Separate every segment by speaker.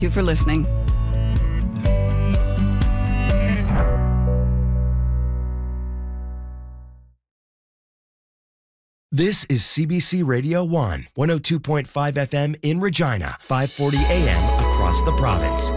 Speaker 1: Thank you for listening.
Speaker 2: This is CBC Radio 1, 102.5 FM in Regina, 540 AM across the province.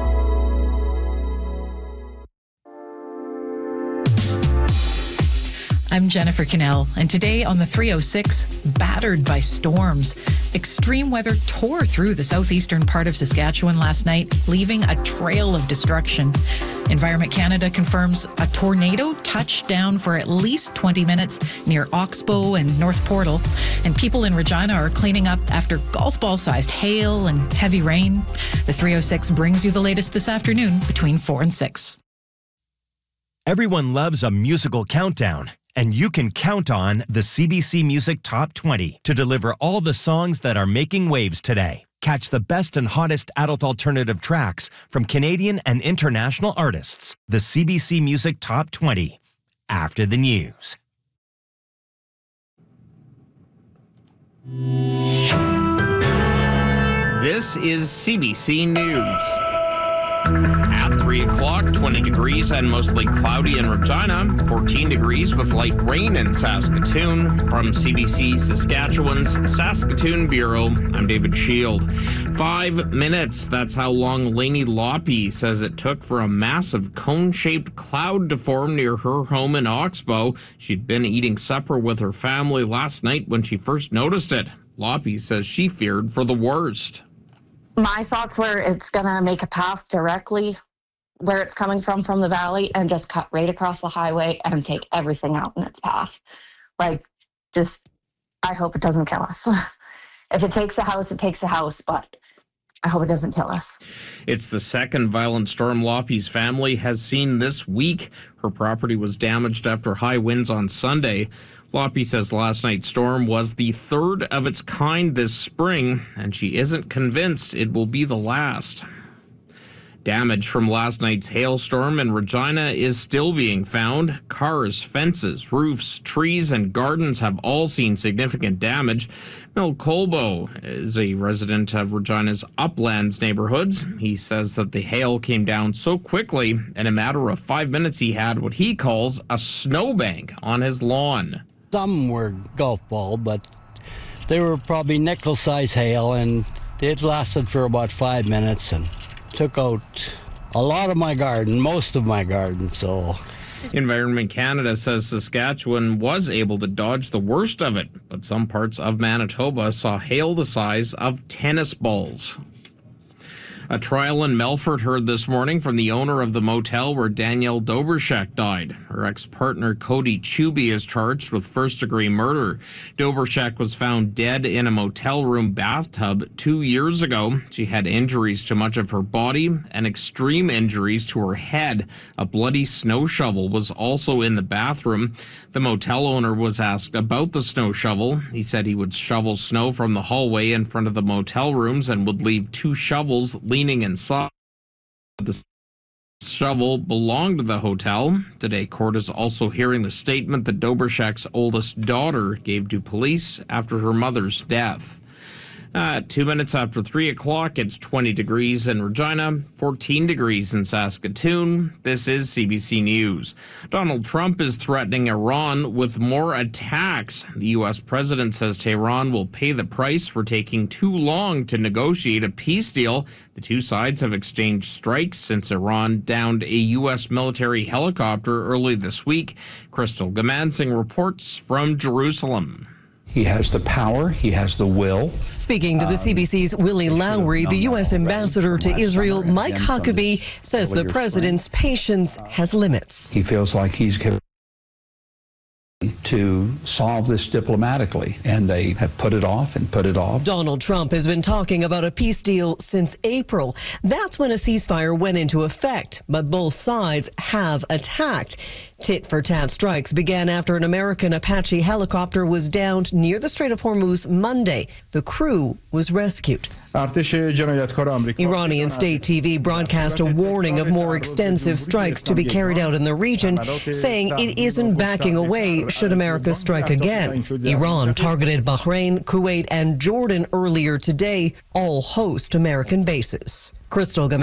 Speaker 3: I'm Jennifer Cannell, and today on the 306, battered by storms. Extreme weather tore through the southeastern part of Saskatchewan last night, leaving a trail of destruction. Environment Canada confirms a tornado touched down for at least 20 minutes near Oxbow and North Portal, and people in Regina are cleaning up after golf ball-sized hail and heavy rain. The 306 brings you the latest this afternoon between 4 and 6.
Speaker 2: Everyone loves a musical countdown, and you can count on the CBC Music Top 20 to deliver all the songs that are making waves today. Catch the best and hottest adult alternative tracks from Canadian and international artists. The CBC Music Top 20, after the news.
Speaker 4: This is CBC News. At 3 o'clock, 20 degrees and mostly cloudy in Regina, 14 degrees with light rain in Saskatoon. From CBC Saskatchewan's Saskatoon Bureau, I'm David Shield. 5 minutes, that's how long Lainey Loppe says it took for a massive cone-shaped cloud to form near her home in Oxbow. She'd been eating supper with her family last night when she first noticed it. Loppe says she feared for the worst.
Speaker 5: My thoughts were it's going to make a path directly where it's coming from the valley and just cut right across the highway and take everything out in its path. I hope it doesn't kill us. If it takes the house, it takes the house, but I hope it doesn't kill us.
Speaker 4: It's the second violent storm Loppe's family has seen this week. Her property was damaged after high winds on Sunday. Loppe says last night's storm was the third of its kind this spring, and she isn't convinced it will be the last. Damage from last night's hailstorm in Regina is still being found. Cars, fences, roofs, trees, and gardens have all seen significant damage. Mel Colbo is a resident of Regina's Uplands neighborhoods. He says that the hail came down so quickly, in a matter of 5 minutes he had what he calls a snowbank on his lawn.
Speaker 6: Some were golf ball, but they were probably nickel-size hail, and it lasted for about 5 minutes and took out a lot of my garden, most of my garden, so...
Speaker 4: Environment Canada says Saskatchewan was able to dodge the worst of it, but some parts of Manitoba saw hail the size of tennis balls. A trial in Melfort heard this morning from the owner of the motel where Danielle Dobrschek died. Her ex-partner Cody Chubby is charged with first-degree murder. Dobrschek was found dead in a motel room bathtub 2 years ago. She had injuries to much of her body and extreme injuries to her head. A bloody snow shovel was also in the bathroom. The motel owner was asked about the snow shovel. He said he would shovel snow from the hallway in front of the motel rooms and would leave 2 shovels leaning inside. The shovel belonged to the hotel. Today, court is also hearing the statement that Dobrschek's oldest daughter gave to police after her mother's death. 2 minutes after 3 o'clock, it's 20 degrees in Regina, 14 degrees in Saskatoon. This is CBC News. Donald Trump is threatening Iran with more attacks. The U.S. president says Tehran will pay the price for taking too long to negotiate a peace deal. The two sides have exchanged strikes since Iran downed a U.S. military helicopter early this week. Crystal Gamansing reports from Jerusalem.
Speaker 7: He has the power, he has the will.
Speaker 8: Speaking to the CBC's Willie Lowry, the U.S. ambassador to Israel, Mike Huckabee, says the president's patience has limits.
Speaker 7: He feels like he's given to solve this diplomatically, and they have put it off and put it off.
Speaker 8: Donald Trump has been talking about a peace deal since April. That's when a ceasefire went into effect, but both sides have attacked. Tit-for-tat strikes began after an American Apache helicopter was downed near the Strait of Hormuz Monday. The crew was rescued. Iranian state TV broadcast a warning of more extensive strikes to be carried out in the region, saying it isn't backing away should America strike again. Iran targeted Bahrain, Kuwait, and Jordan earlier today, all host American bases. Crystal